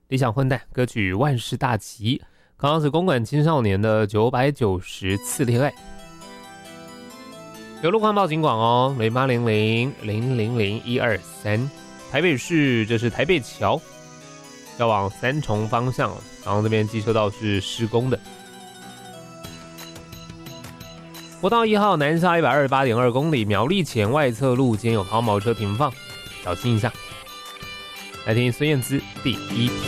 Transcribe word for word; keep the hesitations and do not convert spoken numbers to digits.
理想混蛋歌曲《万事大吉》，刚刚是公馆青少年的九百九十次恋爱。有路况报警广哦，零八零零零零零一二三，台北市这是台北桥，要往三重方向，然后这边机车道是施工的。国道一号南下一百二十八点二公里，苗栗前外侧路间有抛锚车停放，小心一下。来听孙燕姿第一天。